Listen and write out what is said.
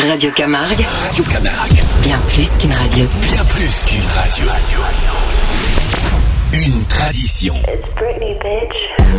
Radio Camargue. Radio Camargue. Bien plus qu'une radio. Bien plus qu'une radio. Une tradition. It's Britney, bitch.